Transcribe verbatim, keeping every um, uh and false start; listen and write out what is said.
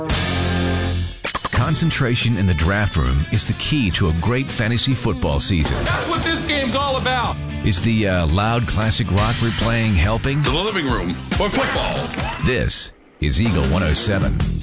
Concentration in the draft room is the key to a great fantasy football season. That's what this game's all about. Is the uh, loud classic rock we're playing helping? The living room for football. This is Eagle one oh seven.